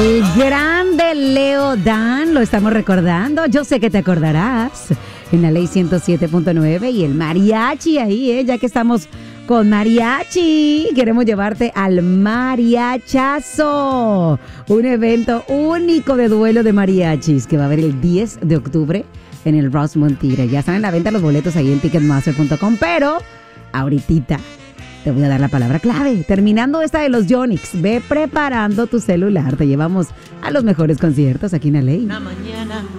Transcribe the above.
El grande Leo Dan, lo estamos recordando. Yo sé que te acordarás. En la ley 107.9 y el mariachi ahí, ya que estamos con mariachi. Queremos llevarte al mariachazo. Un evento único de duelo de mariachis que va a haber el 10 de octubre en el Rosemont Tigre. Ya están en la venta los boletos ahí en ticketmaster.com, pero ahorita te voy a dar la palabra clave. Terminando esta de los Yonix, ve preparando tu celular. Te llevamos a los mejores conciertos aquí en la ley. Una mañana